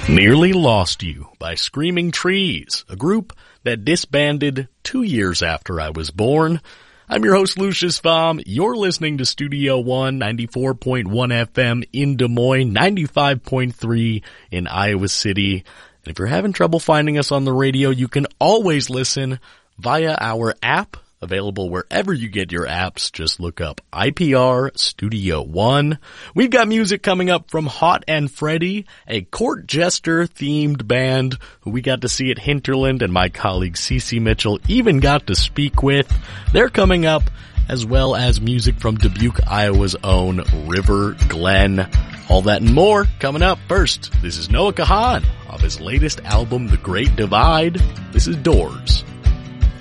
Nearly Lost You by Screaming Trees, a group that disbanded 2 years after I was born. I'm your host, Lucius Baum. You're listening to Studio One, 94.1 FM in Des Moines, 95.3 in Iowa City. And if you're having trouble finding us on the radio, you can always listen via our app, available wherever you get your apps. Just look up IPR Studio One. We've got music coming up from Hot and Freddy, a court jester themed band who we got to see at Hinterland, and my colleague Cece Mitchell even got to speak with. They're coming up, as well as music from Dubuque, Iowa's own River Glen. All that and more coming up. First, this is Noah Kahan off his latest album, The Great Divide. This is Doors.